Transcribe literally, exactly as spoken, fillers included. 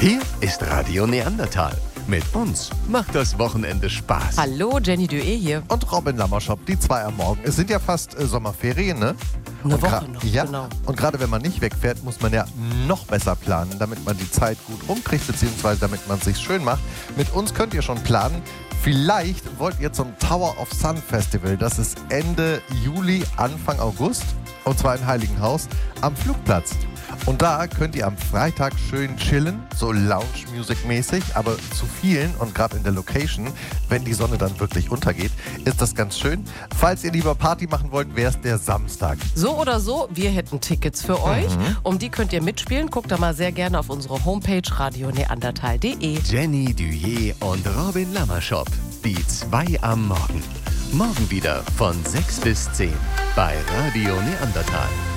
Hier ist Radio Neandertal. Mit uns macht das Wochenende Spaß. Hallo, Jenny Dué hier. Und Robin Lammerschop, die zwei am Morgen. Es sind ja fast äh, Sommerferien, ne? Eine Und Woche gra- noch, ja. genau. Und gerade wenn man nicht wegfährt, muss man ja noch besser planen, damit man die Zeit gut rumkriegt, beziehungsweise damit man es sich schön macht. Mit uns könnt ihr schon planen. Vielleicht wollt ihr zum Tower of Sun Festival. Das ist Ende Juli, Anfang August. Und zwar in Heiligenhaus am Flugplatz. Und da könnt ihr am Freitag schön chillen, so Lounge-Music-mäßig, aber zu vielen und gerade in der Location, wenn die Sonne dann wirklich untergeht, ist das ganz schön. Falls ihr lieber Party machen wollt, wäre es der Samstag. So oder so, wir hätten Tickets für euch. Um die könnt ihr mitspielen. Guckt da mal sehr gerne auf unsere Homepage radio neandertal punkt de. Jenny Dué und Robin Lammerschop. Die zwei am Morgen. Morgen wieder von sechs bis zehn bei Radio Neandertal.